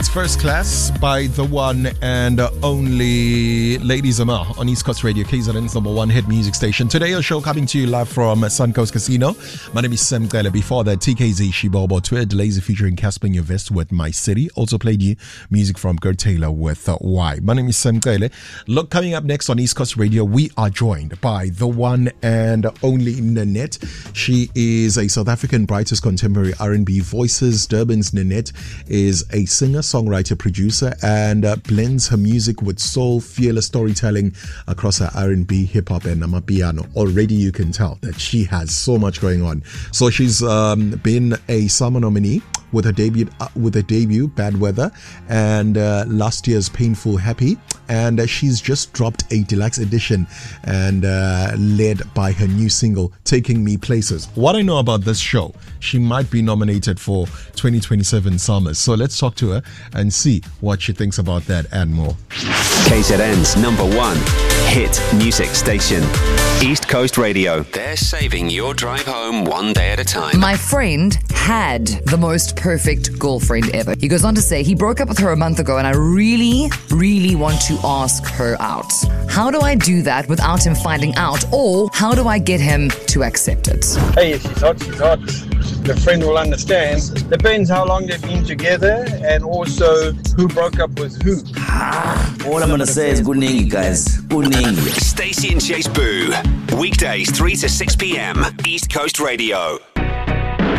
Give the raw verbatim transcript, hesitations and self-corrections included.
First Class by the one and only Lady Zama on East Coast Radio, K Z N's number one hit music station. Today, a show coming to you live from Suncoast Casino. My name is Sam Gele. Before that, T K Z Shibobo, Twitter Lazy featuring Casper Nyovest with My City. Also played you music from Gert Taylor with uh, Why. My name is Sam Gele. Look, coming up next on East Coast Radio, we are joined by the one and only Nanette. She is a South African brightest contemporary R and B voices. Durban's Nanette is a singer, songwriter, producer, and uh, blends her music with soul, fearless storytelling across her R and B, hip hop, and amapiano. Already you can tell that she has so much going on. So she's um, been a summer nominee with her debut, uh, with her debut, Bad Weather, and uh, last year's Painful Happy. And uh, she's just dropped a deluxe edition and uh, led by her new single, Taking Me Places. What I know about this show, she might be nominated for twenty twenty-seven Summers. So let's talk to her and see what she thinks about that and more. K Z N's number one hit music station, East Coast Radio. They're saving your drive home one day at a time. My friend had the most perfect girlfriend ever. He goes on to say he broke up with her a month ago and I really, really want to ask her out. How do I do that without him finding out, or how do I get him to accept it? Hey, if she's hot, she's hot. The friend will understand. Depends how long they've been together and also who broke up with who. All I'm going to say is good evening, guys. Good evening. Stacey and Chase Boo. Weekdays three to six p.m. East Coast Radio.